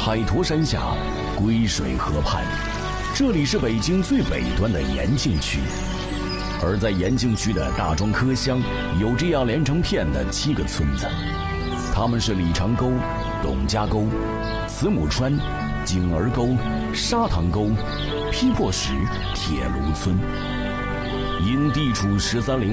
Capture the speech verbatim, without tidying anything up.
海坨山下，归水河畔，这里是北京最北端的延庆区。而在延庆区的大庄柯乡，有这样连成片的七个村子，他们是李长沟、董家沟、慈母川、景儿沟、沙塘沟、批破石、铁炉村。因地处十三陵